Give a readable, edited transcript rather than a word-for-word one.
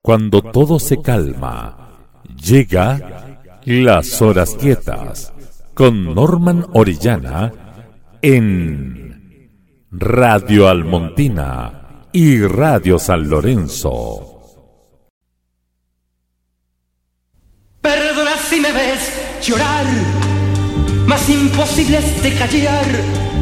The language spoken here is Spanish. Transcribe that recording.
Cuando todo se calma, llega Las Horas Quietas con Norman Orellana en Radio Almontina y Radio San Lorenzo. Perdona si me ves llorar, mas imposible es de callar.